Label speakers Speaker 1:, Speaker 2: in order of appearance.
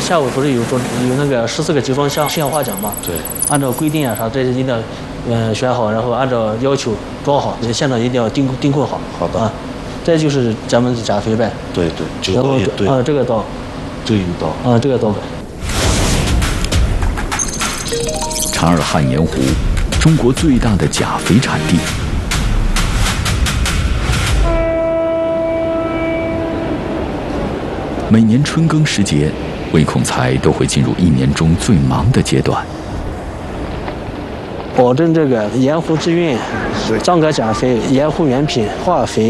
Speaker 1: 下午不是有那个14个集装箱现化奖嘛？
Speaker 2: 对，
Speaker 1: 按照规定啊啥，这一定要选好，然后按照要求装好，现场一定要钉扣好。
Speaker 2: 好的。
Speaker 1: 这就是咱们的钾肥呗。
Speaker 2: 对对，这个刀也对。
Speaker 1: 这个刀，
Speaker 2: 这个鱼刀。
Speaker 1: 这个刀。
Speaker 3: 察尔汗盐湖，中国最大的钾肥产地。每年春耕时节，魏孔才都会进入一年中最忙的阶段，
Speaker 1: 保证这个盐湖之运、藏改钾肥、盐湖原品、化肥。